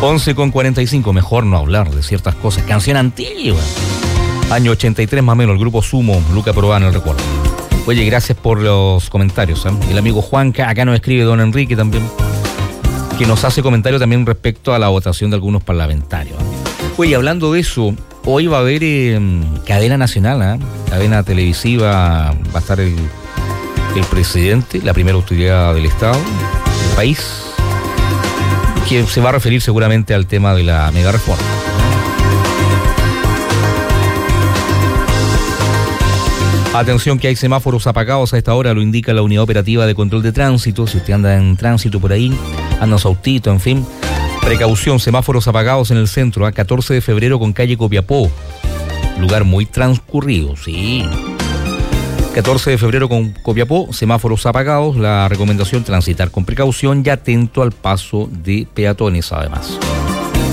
11:45, mejor no hablar de ciertas cosas. Canción antigua. Año 83 más o menos, el grupo Sumo, Luca Prodan, el recuerdo. Oye, gracias por los comentarios, ¿eh? El amigo Juanca, acá nos escribe don Enrique también, que nos hace comentarios también respecto a la votación de algunos parlamentarios. Oye, hablando de eso, hoy va a haber cadena nacional, ¿eh? Cadena televisiva, va a estar el presidente, la primera autoridad del Estado, del país, que se va a referir seguramente al tema de la mega reforma. Atención que hay semáforos apagados a esta hora, lo indica la Unidad Operativa de Control de Tránsito. Si usted anda en tránsito por ahí, anda en su autito, en fin. Precaución, semáforos apagados en el centro, a 14 de febrero con calle Copiapó. Lugar muy transcurrido, sí. 14 de febrero con Copiapó, semáforos apagados. La recomendación, transitar con precaución y atento al paso de peatones además.